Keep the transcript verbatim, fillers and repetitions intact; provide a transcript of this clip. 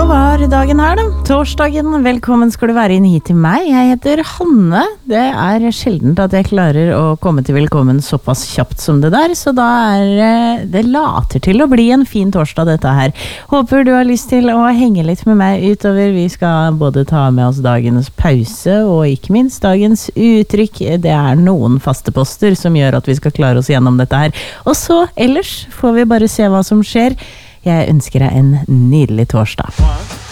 var dagen her da, torsdagen. Velkommen skal du være inn hit til meg. Jeg heter Hanne. Det er sjeldent at jeg klarer å komme til velkommen såpass kjapt som det der, så da er det later til å bli en fin torsdag dette her. Håper du har lyst til å henge litt med meg utover. Vi skal både ta med oss dagens pause og ikke minst dagens uttrykk. Det er noen faste poster som gjør at vi skal klare oss gjennom dette her. Og så ellers får vi bare se hva som skjer. Jeg ønsker deg en nydelig torsdag.